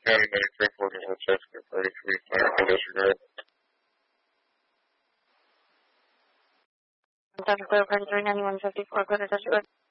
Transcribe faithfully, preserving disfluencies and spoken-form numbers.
County ninety-three forty-one, Jessica, thirty-three, fire disregard. Doctor Clear, three ninety-one fifty-four, go to disregard.